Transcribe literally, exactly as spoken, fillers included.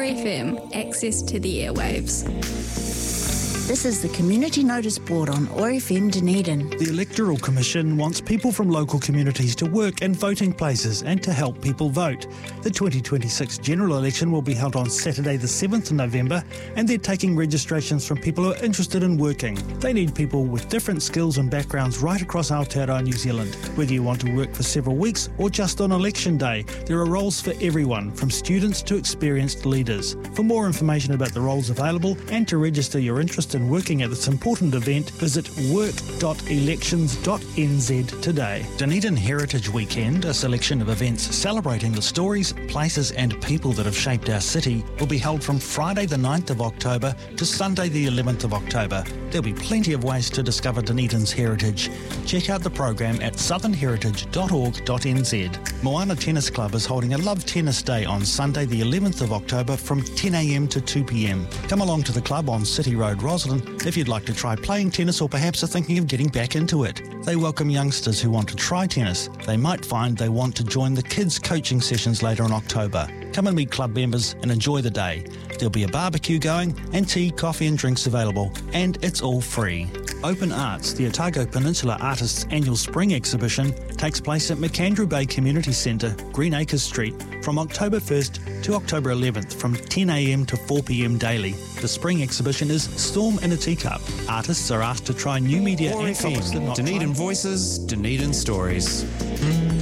F M, access to the airwaves. This is the Community Notice Board on O A R F M Dunedin. The Electoral Commission wants people from local communities to work in voting places and to help people vote. The twenty twenty-six general election will be held on Saturday the seventh of November, and they're taking registrations from people who are interested in working. They need people with different skills and backgrounds right across Aotearoa, New Zealand. Whether you want to work for several weeks or just on election day, there are roles for everyone, from students to experienced leaders. For more information about the roles available and to register your interest in working at this important event, visit work dot elections dot n z today. Dunedin Heritage Weekend, a selection of events celebrating the stories, places and people that have shaped our city, will be held from Friday the ninth of October to Sunday the eleventh of October. There'll be plenty of ways to discover Dunedin's heritage. Check out the program at southern heritage dot org dot n z. Moana Tennis Club is holding a Love Tennis Day on Sunday the eleventh of October from ten a m to two p m. Come along to the club on City Road, Roslyn, if you'd like to try playing tennis or perhaps are thinking of getting back into it. They welcome youngsters who want to try tennis. They might find they want to join the kids' coaching sessions later in October. Come and meet club members and enjoy the day. There'll be a barbecue going and tea, coffee and drinks available, and it's all free. Open Arts, the Otago Peninsula Artists' annual spring exhibition, takes place at McAndrew Bay Community Centre, Green Acres Street, from October first to October eleventh from ten a m to four p m daily. The spring exhibition is Storm in a Teacup. Artists are asked to try new media and topics that not Dunedin Voices, Dunedin Stories.